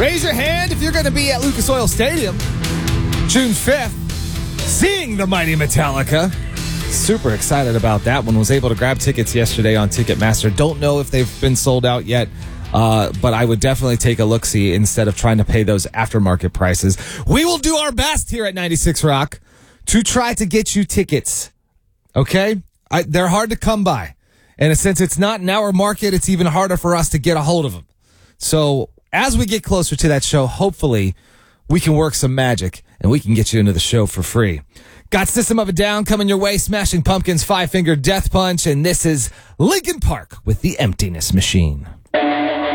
Raise your hand if you're going to be at Lucas Oil Stadium June 5th, seeing the mighty Metallica. Super excited about that one. Was able to grab tickets yesterday on Ticketmaster. Don't know if they've been sold out yet, but I would definitely take a look-see instead of trying to pay those aftermarket prices. We will do our best here at 96 Rock to try to get you tickets, okay? They're hard to come by. And since it's not in our market, it's even harder for us to get a hold of them. So as we get closer to that show, hopefully we can work some magic and we can get you into the show for free. Got System of a Down coming your way, Smashing Pumpkins, Five Finger Death Punch, and this is Linkin Park with The Emptiness Machine.